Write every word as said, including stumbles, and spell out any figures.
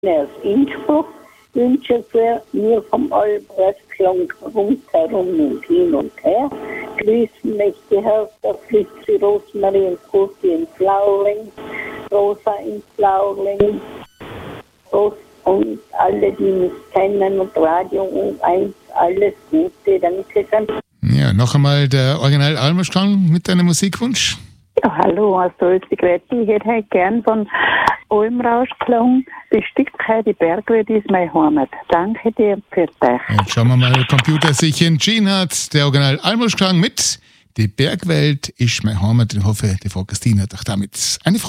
Aus Innsbruck wünsche für mir vom Albrechtklang rundherum und hin und her. Grüßen möchte Hertha, Fritzi, Rosmarie und Kurti in Flauring, Rosa in Flauring, Ros und alle, die mich kennen und Radio und eins, alles Gute, danke schön. Ja, noch einmal der Original Almerstrang mit deinem Musikwunsch. Ja, hallo, aus der Österreich. Ich hätte halt gern von Almrauschklang das Stück «Die Bergwelt ist meine Heimat». Danke dir für dich. Jetzt schauen wir mal, der Computer sich entschieden hat. Der Original Almerstrang mit «Die Bergwelt ist meine Heimat». Ich hoffe, die Frau Christine hat auch damit eine Freude.